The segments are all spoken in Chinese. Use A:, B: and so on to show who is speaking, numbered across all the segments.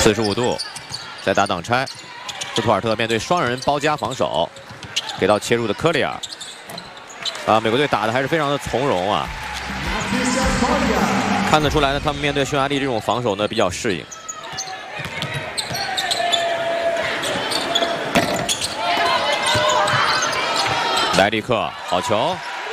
A: 45度，再打挡拆。斯图尔特面对双人包夹防守，给到切入的科里尔。美国队打的还是非常的从容啊。看得出来呢，他们面对匈牙利这种防守呢比较适应。莱利克，好球！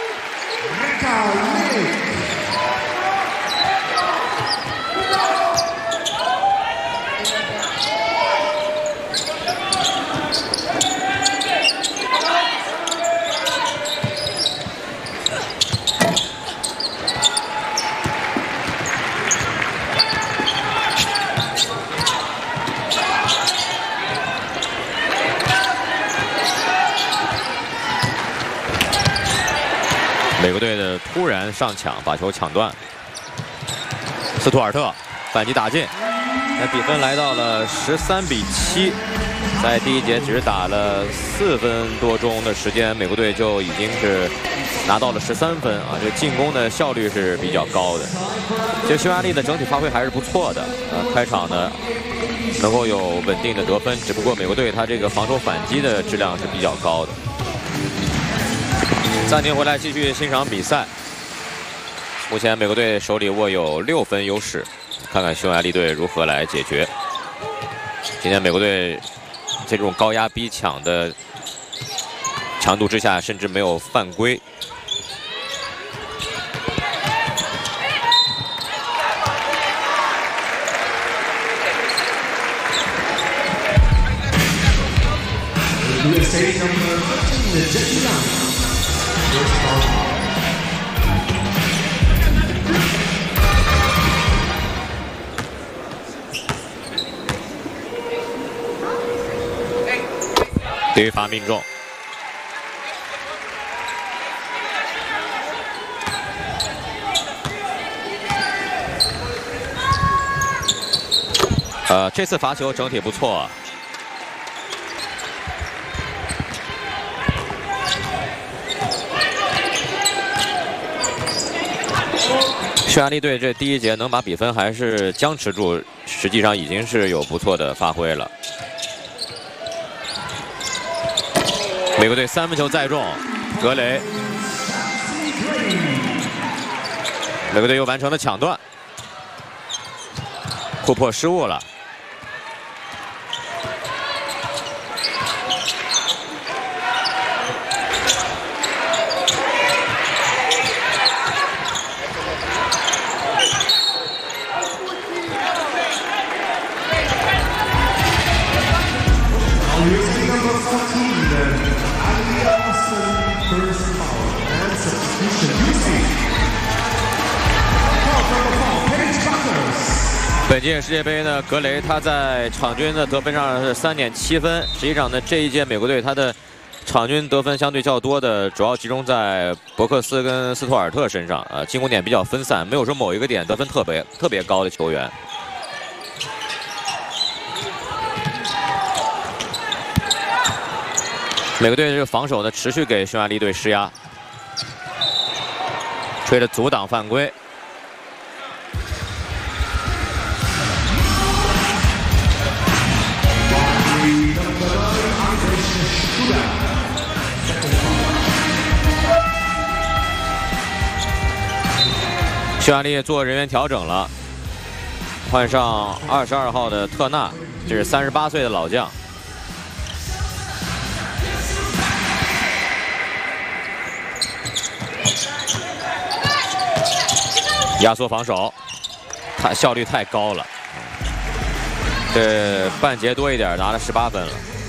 A: 美国队的突然上抢，把球抢断。斯图尔特反击打进，那比分来到了13比7。在第一节只打了4分多钟的时间，美国队就已经是拿到了13分啊！这进攻的效率是比较高的。其实匈牙利的整体发挥还是不错的，开场呢能够有稳定的得分，只不过美国队他这个防守反击的质量是比较高的。暂停回来，继续欣赏比赛。目前美国队手里握有6分优势，看看匈牙利队如何来解决。今天美国队这种高压逼抢的强度之下，甚至没有犯规。对罚命中。这次罚球整体不错。匈牙利队这第一节能把比分还是僵持住，实际上已经是有不错的发挥了。美国队3分球再中，格雷。美国队又完成了抢断，库珀失误了。本届世界杯呢，格雷他在场均的得分上是3.7分。实际上呢，这一届美国队他的场均得分相对较多的，主要集中在伯克斯跟斯图尔特身上。进攻点比较分散，没有说某一个点得分特别高的球员。美国队这个防守呢，持续给匈牙利队施压，吹着阻挡犯规。匈牙利做人员调整了，换上22号的特纳，这是38岁的老将。压缩防守，他效率太高了。这半节多一点，拿了18分了。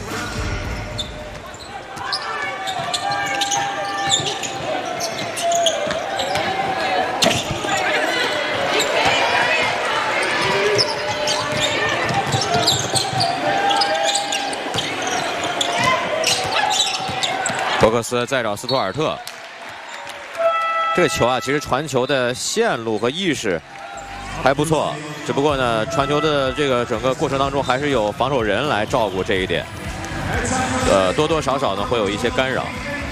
A: 伯克斯再找斯图尔特，这个球啊，其实传球的线路和意识还不错，只不过呢，传球的这个整个过程当中还是有防守人来照顾这一点，多多少少呢会有一些干扰。